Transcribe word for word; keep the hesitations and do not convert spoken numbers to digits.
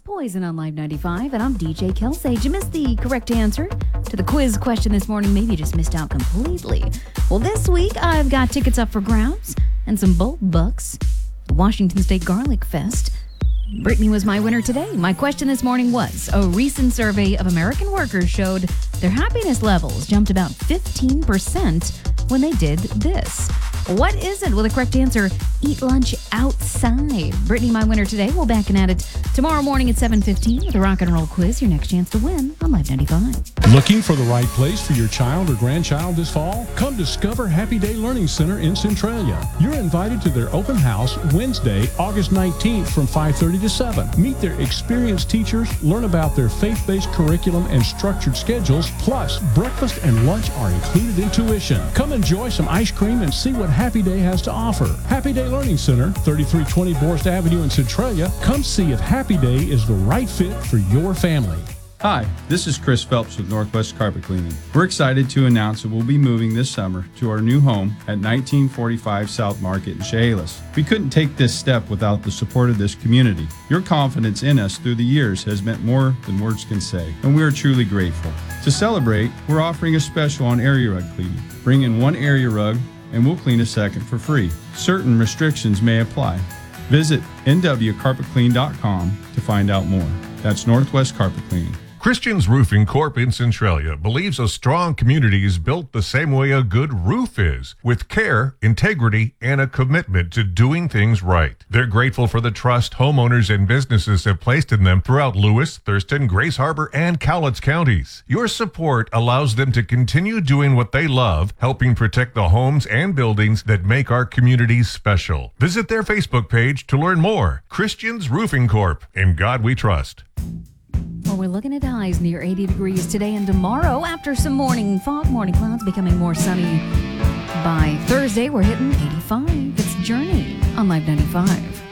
Poison on Live ninety-five, and I'm D J Kelsey. Did you miss the correct answer to the quiz question this morning? Maybe you just missed out completely. Well, this week I've got tickets up for grabs and some bulk bucks. The Washington State Garlic Fest. Brittany was my winner today. My question this morning was, a recent survey of American workers showed their happiness levels jumped about fifteen percent when they did this. What is it? Well, the correct answer, eat lunch outside. Brittany, my winner today. We'll back and at it tomorrow morning at seven fifteen with a rock and roll quiz. Your next chance to win on Live ninety-five. Looking for the right place for your child or grandchild this fall? Come discover Happy Day Learning Center in Centralia. You're invited to their open house Wednesday, August nineteenth from five thirty to seven. Meet their experienced teachers, learn about their faith-based curriculum and structured schedules, plus breakfast and lunch are included in tuition. Come enjoy some ice cream and see what Happy Day has to offer. Happy Day Learning Center, thirty-three twenty Borst Avenue in Centralia. Come see if Happy Day is the right fit for your family. Hi, this is Chris Phelps with Northwest Carpet Cleaning. We're excited to announce that we'll be moving this summer to our new home at nineteen forty-five South Market in Chehalis. We couldn't take this step without the support of this community. Your confidence in us through the years has meant more than words can say, and we are truly grateful. To celebrate, we're offering a special on area rug cleaning. Bring in one area rug and we'll clean a second for free. Certain restrictions may apply. Visit N W carpet clean dot com to find out more. That's Northwest Carpet Cleaning. Christian's Roofing Corp in Centralia believes a strong community is built the same way a good roof is, with care, integrity, and a commitment to doing things right. They're grateful for the trust homeowners and businesses have placed in them throughout Lewis, Thurston, Grace Harbor, and Cowlitz counties. Your support allows them to continue doing what they love, helping protect the homes and buildings that make our communities special. Visit their Facebook page to learn more. Christian's Roofing Corp. In God we trust. Well, we're looking at highs near eighty degrees today and tomorrow after some morning fog, morning clouds becoming more sunny. By Thursday, we're hitting eighty-five. It's Journey on Live ninety-five.